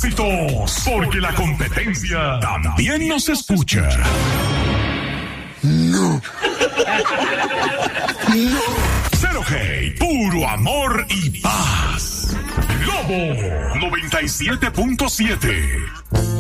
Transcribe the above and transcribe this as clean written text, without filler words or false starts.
Éxitos, porque la competencia también nos escucha. No. Cero Hate, puro amor y paz. Lobo 97.7.